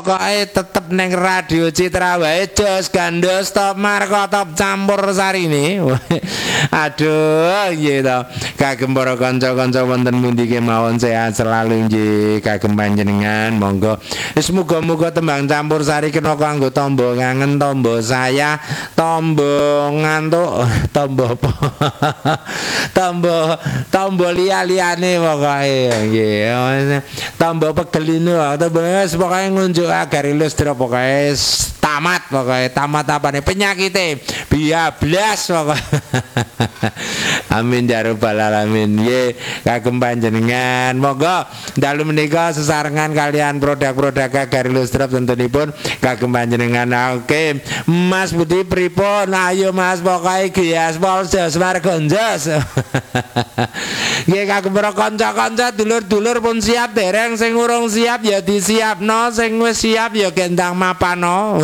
Pokoke tetep ning radio Citra wae jos gandos top marko top campur sarine. Aduh nggih to. Kagem para kanca-kanca wonten pundi kemawon sehat selalu nggih kagem panjenengan monggo. Wis muga-muga tembang campur sari kena kanggo tombo ngangen tombo saya tombo ngantuk tombo apa? tombo liya-liyane pokoke nggih. Tombo pegeline tombo wis pokoke ngunjuk agar ilustri pokoke tamat apane penyakite biablas pokoke. Amin ya rabbal alamin. Nggih kagem panjenengan monggo dalu menika sesarengan kalian produk-produk agar ilustri tentunipun kagem panjenengan. Oke Mas Budi pripun ayo Mas pokoke giaspol jos margonjos. Nggih kagem para kanca-kanca dulur-dulur pun siap dereng sing urung siap ya disiapno sing wis siap ya gendang mapano.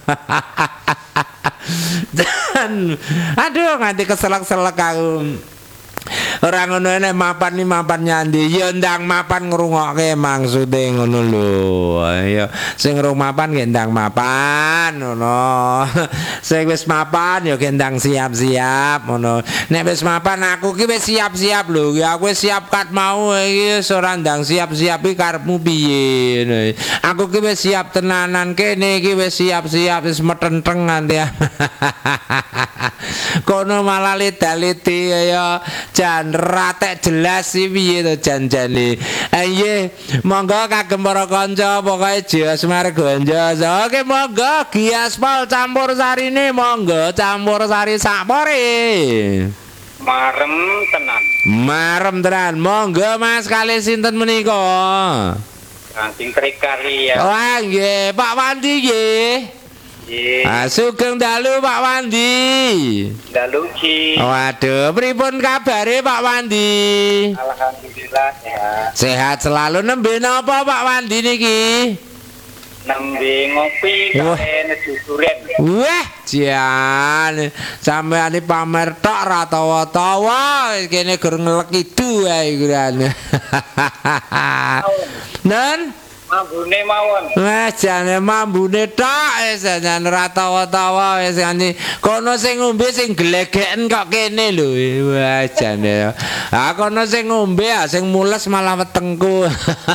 Dan aduh nganti keselak-selak aku. Ora ngono nek mapan nyandi ya ndang mapan ngrungokke maksude ngono lho. Ya sing ngrung mapan ya ndang mapan ngono. Sing wis mapan ya ndang siap-siap ngono. Nek wis mapan aku ki wis siap-siap lho. Ya aku wis siap kat mau iki ora ndang siap-siap iki karepmu piye. Aku ki wis siap tenanan kene iki wis siap-siap wis metenteng nganti. Kono malah lita-liti ya jan ratek jelas sih piye to janjane. Nggih, monggo kagem para kanca pokoke jos margonjos. Oke monggo giaspol campur sarine monggo campur sari sakpore. Marem tenan. Monggo Mas kali sinten menika? Kanjeng Trikari ya. Wah nggih, Pak Wandi nggih. Sugeng dalu Pak Wandi. Dalu Ki. Waduh, pripun kabare Pak Wandi? Alhamdulillah sehat. Sehat selalu. Nembe napa Pak Wandi niki? Nembe ngopi kare neju duren. Wah, jan. Sampeyan pamer tok ra tawa-tawa kene gur nglekidu ae kurane. Nen Mambune mawon. Wah, jane mambune tok wis jan ora tawa-tawa wis ngene. Kono sing ngombe sing glegeken kok kene lho. Wah, jane. Ah kono sing ngombe sing mules malah wetengku.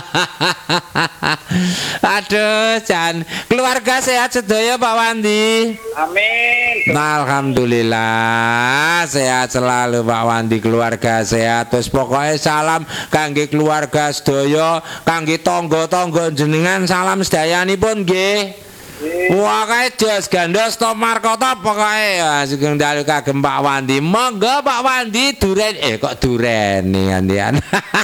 Aduh, jan. Keluarga sehat sedaya Pak Wandi. Amin. Alhamdulillah sehat selalu Pak Wandi, keluarga sehat. Terus pokoknya salam kangge keluarga sedaya, kangge tangga-tangga jenengan salam sedayanipun nggih. Wah kae jos gandos top markota pokoke sugeng dalu kagem Pak Wandi. Monggo Pak Wandi duren kok duren gantian.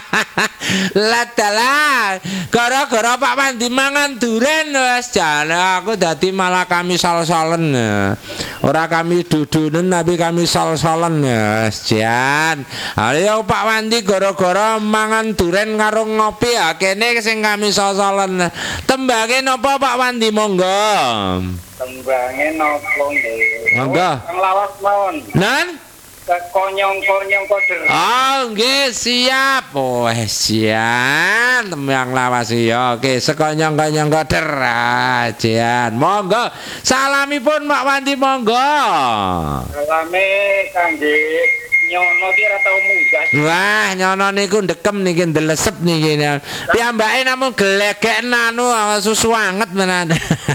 Ladalah gara-gara Pak Wandi mangan duren wis jane aku dadi malah kami sal-salen. Ora kami dudunen tapi kami sal-salen wis jan. Ayo Pak Wandi gara-gara mangan duren karo ngopi kene sing kami sal-salen. Tembange napa Pak Wandi monggo? Tembange napa nggih? Monggo. Lawas mawon. Nan? Konyong-konyong koder. Oh nggih siap. Oh siap tembang lawas ya. Oke sekonyong-konyong koder ajian. Monggo salamipun Pak Wandi monggo. Salame kangge nyono ki ora tau munggah. Wah nyono niku ndekem niki ndelesep niki. Piyambake namung glegeken anu susu anget menan.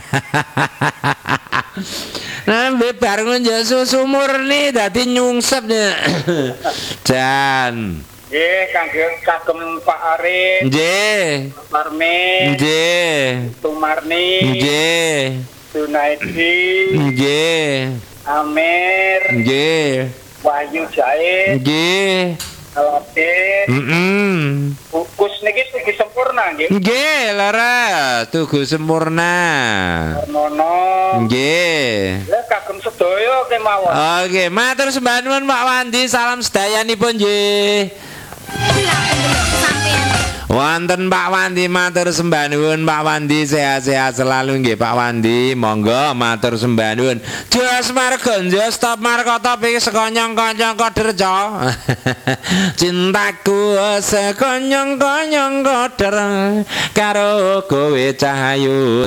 Nah, bareng njo susu murni dadi nyungsep. Jan. Nggih, kagem Pak Arif. Nggih. Parmi. Nggih. Tumarni. Nggih. Sunaidi. Nggih. Amir. Nggih. Wahyu Jae. Nggih. Alatin. Fokus niki tugu sempurna nggih. Nggih, lara tugu sempurna. Nono. Nggih. Ya kagem sedaya kemawon. Oke, matur sembah nuwun Pak Wandi, salam sedayanipun nggih. Wonten Pak Wandi matur sembah nuwun Pak Wandi sehat-sehat selalu nggih Pak Wandi. Monggo matur sembah nuwun. Jos margonjos top markota iki sekonyong-konyong koderjo. Cintaku sekonyong-konyong koder karo kowe cahayu